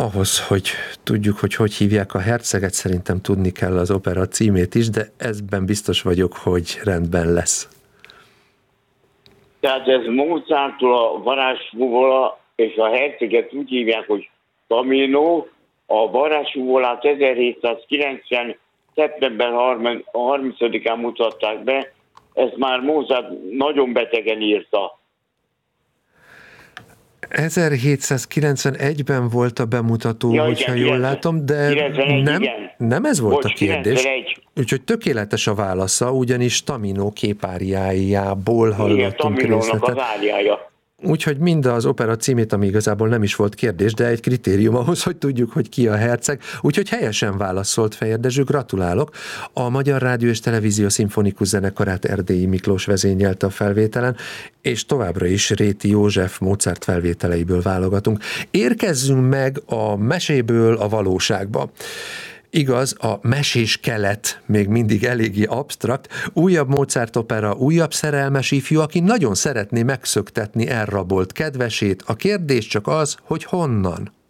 Ahhoz, hogy tudjuk, hogy hívják a herceget, szerintem tudni kell az opera címét is, de ezben biztos vagyok, hogy rendben lesz. Tehát ez Mozarttól a varázsfuvola, és a herceget úgy hívják, hogy Tamino. A varázsfuvolát 1790. szeptember 30-án mutatták be, ezt már Mozart nagyon betegen írta. 1791-ben volt a bemutató, hogyha jól látom, de 91, nem ez volt a kérdés. 91. Úgyhogy tökéletes a válasza, ugyanis Tamino képáriájából hallottunk részletet. Az áriája. Úgyhogy mind az opera címét, ami igazából nem is volt kérdés, de egy kritérium ahhoz, hogy tudjuk, hogy ki a herceg. Úgyhogy helyesen válaszolt Fejér Dezső, gratulálok. A Magyar Rádió és Televízió Szimfonikus Zenekarát Erdélyi Miklós vezényelte a felvételen, és továbbra is Réti József Mozart felvételeiből válogatunk. Érkezzünk meg a meséből a valóságba. Igaz, a mesés kelet még mindig eléggé absztrakt, újabb Mozart opera, újabb szerelmes ifjú, aki nagyon szeretné megszöktetni elrabolt kedvesét. A kérdés csak az, hogy honnan.